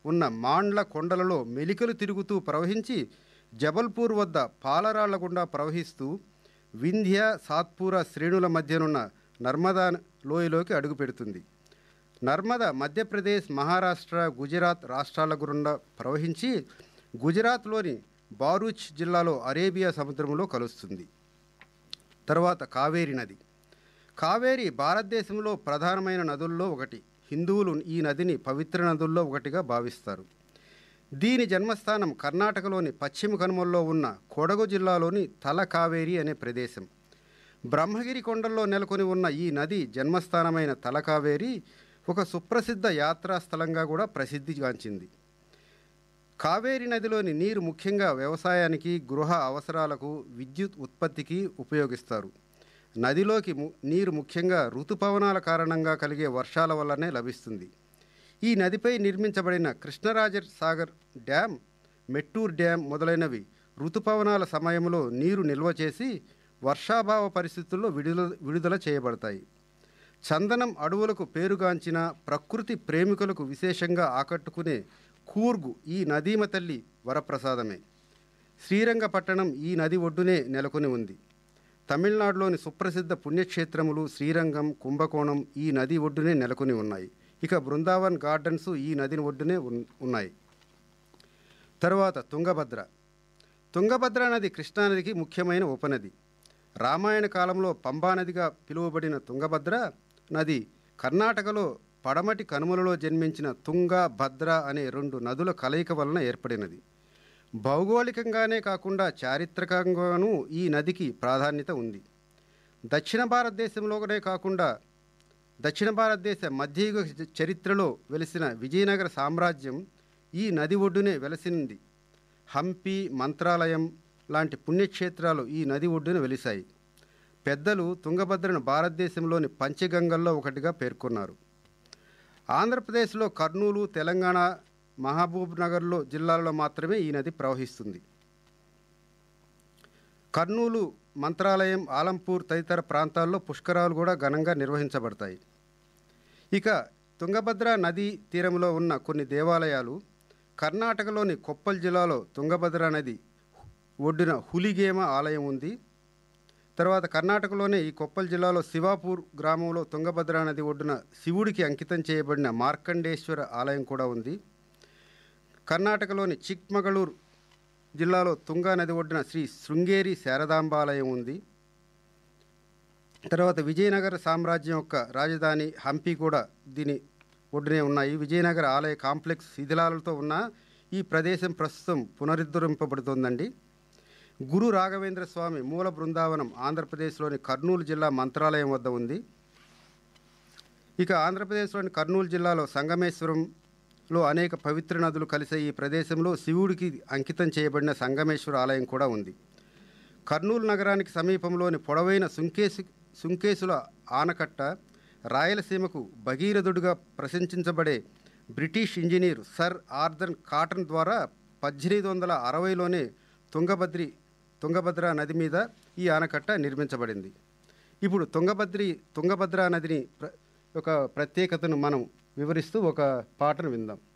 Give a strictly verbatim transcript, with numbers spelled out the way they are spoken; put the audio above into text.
ఉన్న మాండ్ల కొండలలో మెలికలు తిరుగుతూ ప్రవహించి జబల్పూర్ వద్ద పాలరాళ్ల గుండా ప్రవహిస్తూ వింధ్య సాత్పూర శ్రేణుల మధ్యనున్న నర్మదా లోయలోకి అడుగుపెడుతుంది. నర్మదా మధ్యప్రదేశ్, మహారాష్ట్ర, గుజరాత్ రాష్ట్రాల గుండా ప్రవహించి గుజరాత్లోని బారూచ్ జిల్లాలో అరేబియా సముద్రంలో కలుస్తుంది. తర్వాత కావేరి నది. కావేరి భారతదేశంలో ప్రధానమైన నదుల్లో ఒకటి. హిందువులు ఈ నదిని పవిత్ర నదుల్లో ఒకటిగా భావిస్తారు. దీని జన్మస్థానం కర్ణాటకలోని పశ్చిమ కనుమల్లో ఉన్న కొడగు జిల్లాలోని తలకావేరి అనే ప్రదేశం. బ్రహ్మగిరి కొండల్లో నెలకొని ఉన్న ఈ నది జన్మస్థానమైన తలకావేరి ఒక సుప్రసిద్ధ యాత్రా స్థలంగా కూడా ప్రసిద్ధిగాంచింది. కావేరి నదిలోని నీరు ముఖ్యంగా వ్యవసాయానికి, గృహ అవసరాలకు, విద్యుత్ ఉత్పత్తికి ఉపయోగిస్తారు. నదిలోకి నీరు ముఖ్యంగా ఋతుపవనాల కారణంగా కలిగే వర్షాల వల్లనే లభిస్తుంది. ఈ నదిపై నిర్మించబడిన కృష్ణరాజ సాగర్ డ్యామ్, మెట్టూర్ డ్యామ్ మొదలైనవి ఋతుపవనాల సమయంలో నీరు నిల్వ చేసి వర్షాభావ పరిస్థితుల్లో విడుదల విడుదల చేయబడతాయి. చందనం అడవులకు పేరుగాంచిన ప్రకృతి ప్రేమికులకు విశేషంగా ఆకట్టుకునే కూర్గు ఈ నదీమ తల్లి వరప్రసాదమే. శ్రీరంగపట్టణం ఈ నది ఒడ్డునే నెలకొని ఉంది. తమిళనాడులోని సుప్రసిద్ధ పుణ్యక్షేత్రములు శ్రీరంగం, కుంభకోణం ఈ నది ఒడ్డునే నెలకొని ఉన్నాయి. ఇక బృందావన్ గార్డెన్స్ ఈ నది ఒడ్డునే ఉన్నాయి. తరువాత తుంగభద్ర. తుంగభద్ర నది కృష్ణానదికి ముఖ్యమైన ఉపనది. రామాయణ కాలంలో పంబానదిగా పిలువబడిన తుంగభద్ర నది కర్ణాటకలో పడమటి కనుమలలో జన్మించిన తుంగ, భద్ర అనే రెండు నదుల కలయిక వలన ఏర్పడినది. భౌగోళికంగానే కాకుండా చారిత్రకంగానూ ఈ నదికి ప్రాధాన్యత ఉంది. దక్షిణ భారతదేశంలోనే కాకుండా దక్షిణ భారతదేశ మధ్యయుగ చరిత్రలో వెలిసిన విజయనగర సామ్రాజ్యం ఈ నది ఒడ్డునే వెలసింది. హంపి, మంత్రాలయం లాంటి పుణ్యక్షేత్రాలు ఈ నది ఒడ్డున వెలిశాయి. పెద్దలు తుంగభద్రను భారతదేశంలోని పంచగంగల్లో ఒకటిగా పేర్కొన్నారు. ఆంధ్రప్రదేశ్లో కర్నూలు, తెలంగాణ, మహబూబ్ నగర్లో జిల్లాలలో మాత్రమే ఈ నది ప్రవహిస్తుంది. కర్నూలు, మంత్రాలయం, ఆలంపూర్ తదితర ప్రాంతాల్లో పుష్కరాలు కూడా ఘనంగా నిర్వహించబడతాయి. ఇక తుంగభద్ర నదీ తీరంలో ఉన్న కొన్ని దేవాలయాలు. కర్ణాటకలోని కొప్పల్ జిల్లాలో తుంగభద్ర నది ఒడ్డున హులిగేమ ఆలయం ఉంది. తర్వాత కర్ణాటకలోనే ఈ కొప్పల్ జిల్లాలో శివాపూర్ గ్రామంలో తుంగభద్ర నది ఒడ్డున శివుడికి అంకితం చేయబడిన మార్కండేశ్వర ఆలయం కూడా ఉంది. కర్ణాటకలోని చిక్మగళూరు జిల్లాలో తుంగా నది ఒడ్డున శ్రీ శృంగేరి శారదాంబ ఆలయం ఉంది. తర్వాత విజయనగర సామ్రాజ్యం యొక్క రాజధాని హంపి కూడా దీని ఒడ్డునే ఉన్నాయి. విజయనగర ఆలయ కాంప్లెక్స్ శిథిలాలతో ఉన్న ఈ ప్రదేశం ప్రస్తుతం పునరుద్ధరింపబడుతోందండి. గురు రాఘవేంద్ర స్వామి మూల బృందావనం ఆంధ్రప్రదేశ్లోని కర్నూలు జిల్లా మంత్రాలయం వద్ద ఉంది. ఇక ఆంధ్రప్రదేశ్లోని కర్నూలు జిల్లాలో సంగమేశ్వరంలో అనేక పవిత్ర నదులు కలిసే ఈ ప్రదేశంలో శివుడికి అంకితం చేయబడిన సంగమేశ్వర ఆలయం కూడా ఉంది. కర్నూలు నగరానికి సమీపంలోని పొడవైన సుంకేసు సుంకేసుల ఆనకట్ట రాయలసీమకు భగీరథుడిగా ప్రశంసించబడే British engineer sir Arthur cotton ద్వారా పద్దెనిమిది వందల అరవైలోనే తుంగభద్రి తుంగభద్ర నది మీద ఈ ఆనకట్ట నిర్మించబడింది. ఇప్పుడు తుంగభద్రి తుంగభద్ర నదిని ప్ర ఒక ప్రత్యేకతను మనం వివరిస్తూ ఒక పాటను విందాం.